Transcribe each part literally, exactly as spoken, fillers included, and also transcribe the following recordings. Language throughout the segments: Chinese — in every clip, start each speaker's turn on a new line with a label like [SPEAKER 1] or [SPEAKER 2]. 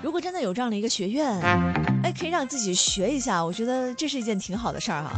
[SPEAKER 1] 如果真的有这样的一个学院，哎，可以让自己学一下，我觉得这是一件挺好的事儿哈。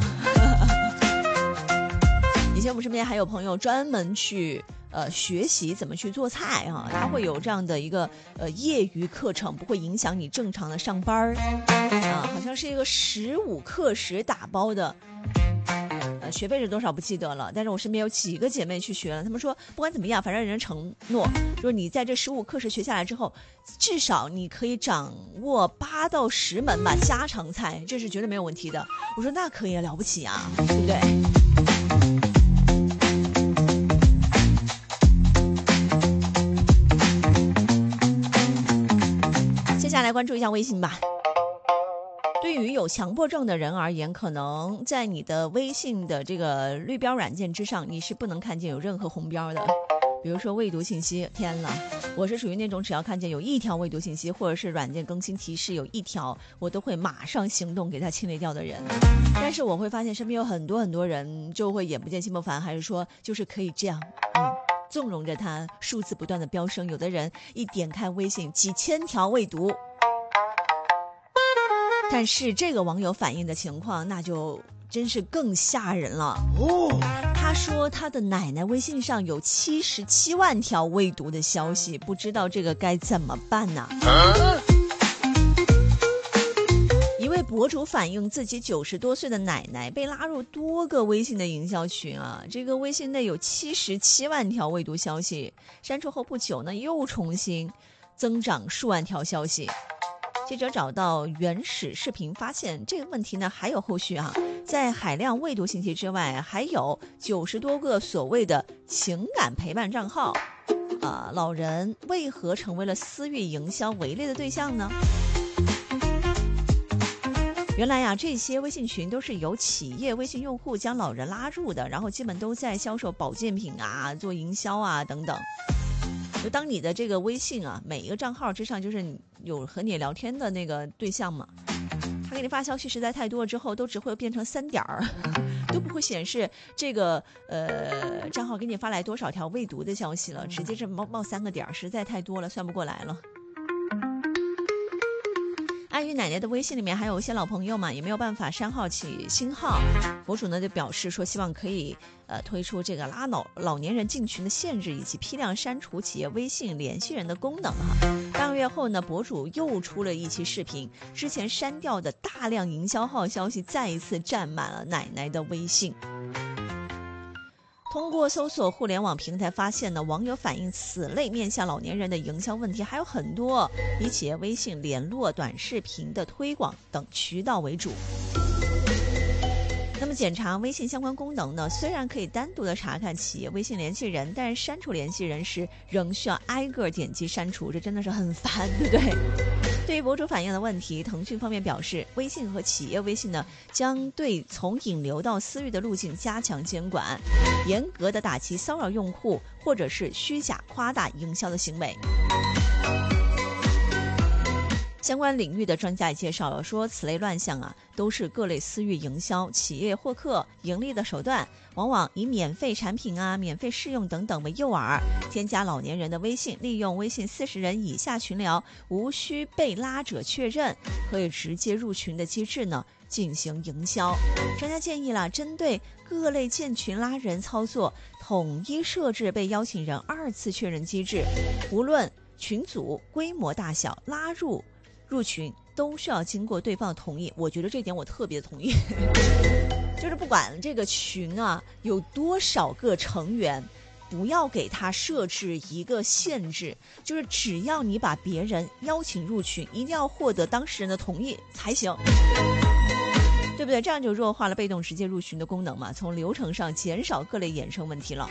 [SPEAKER 1] 以前我们身边还有朋友专门去呃学习怎么去做菜啊，他会有这样的一个呃业余课程，不会影响你正常的上班儿啊，好像是一个十五课时打包的。呃，学费是多少不记得了，但是我身边有几个姐妹去学了，她们说不管怎么样，反正人承诺，就是你在这十五课时学下来之后，至少你可以掌握八到十门吧家常菜，这是绝对没有问题的。我说那可以了不起啊，对不对？接下来关注一下微信吧。对于有强迫症的人而言，可能在你的微信的这个绿标软件之上，你是不能看见有任何红标的。比如说未读信息，天呐，我是属于那种只要看见有一条未读信息，或者是软件更新提示有一条，我都会马上行动给它清理掉的人。但是我会发现身边有很多很多人就会眼不见心不烦，还是说就是可以这样，嗯，纵容着它数字不断的飙升。有的人一点开微信，几千条未读。但是这个网友反映的情况那就真是更吓人了哦。他说他的奶奶微信上有七十七万条未读的消息，不知道这个该怎么办呢？啊、一位博主反映自己九十多岁的奶奶被拉入多个微信的营销群啊，这个微信内有七十七万条未读消息，删除后不久呢又重新增长数万条消息。记者找到原始视频，发现这个问题呢还有后续啊，在海量未读信息之外，还有九十多个所谓的情感陪伴账号，啊，老人为何成为了私域营销围猎的对象呢？原来呀，这些微信群都是由企业微信用户将老人拉入的，然后基本都在销售保健品啊、做营销啊等等。就当你的这个微信啊，每一个账号之上就是有和你聊天的那个对象嘛，他给你发消息实在太多了之后，都只会变成三点儿，都不会显示这个呃账号给你发来多少条未读的消息了，直接是冒冒三个点儿，实在太多了，算不过来了。碍于奶奶的微信里面还有一些老朋友嘛，也没有办法删号起新号，博主呢就表示说希望可以呃推出这个拉老老年人进群的限制，以及批量删除企业微信联系人的功能哈。半个月后呢，博主又出了一期视频，之前删掉的大量营销号消息再一次占满了奶奶的微信。通过搜索互联网平台发现呢，网友反映此类面向老年人的营销问题还有很多，以企业微信联络、短视频的推广等渠道为主。那么检查微信相关功能呢，虽然可以单独的查看企业微信联系人，但是删除联系人时仍需要挨个点击删除，这真的是很烦，对不对？对于博主反映的问题，腾讯方面表示，微信和企业微信呢，将对从引流到私域的路径加强监管，严格的打击骚扰用户或者是虚假夸大营销的行为。相关领域的专家也介绍了，说此类乱象啊，都是各类私域营销企业获客盈利的手段，往往以免费产品啊、免费试用等等为诱饵，添加老年人的微信，利用微信四十人以下群聊无需被拉者确认，可以直接入群的机制呢进行营销。专家建议了，针对各类建群拉人操作，统一设置被邀请人二次确认机制，无论群组规模大小，拉入入群都需要经过对方的同意。我觉得这点我特别同意就是不管这个群啊有多少个成员，不要给他设置一个限制，就是只要你把别人邀请入群，一定要获得当事人的同意才行，对不对？这样就弱化了被动直接入群的功能嘛，从流程上减少各类衍生问题了。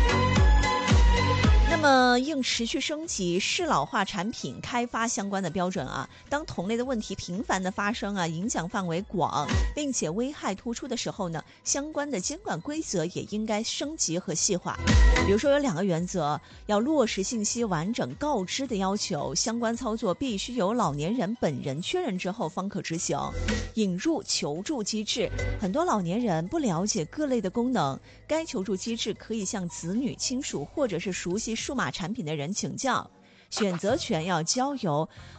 [SPEAKER 1] 那么应持续升级适老化产品开发相关的标准啊，当同类的问题频繁的发生啊，影响范围广，并且危害突出的时候呢，相关的监管规则也应该升级和细化。比如说有两个原则，要落实信息完整告知的要求，相关操作必须由老年人本人确认之后方可执行。引入求助机制，很多老年人不了解各类的功能，该求助机制可以向子女、亲属或者是熟悉数码产品的人请教，选择权要交由